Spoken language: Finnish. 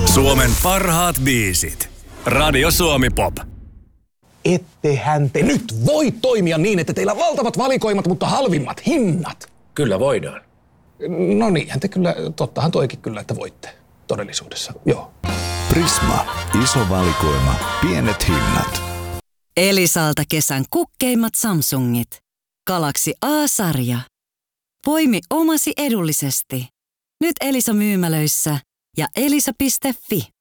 Suomen parhaat biisit. Radio Suomi Pop. Ettehän te nyt voi toimia niin, että teillä on valtavat valikoimat, mutta halvimmat hinnat. Kyllä voidaan. No niinhän te kyllä, tottahan toikin kyllä, että voitte todellisuudessa, joo. Prisma. Iso valikoima. Pienet hinnat. Elisalta kesän kukkeimmat Samsungit. Galaxy A-sarja. Poimi omasi edullisesti. Nyt Elisa myymälöissä ja elisa.fi.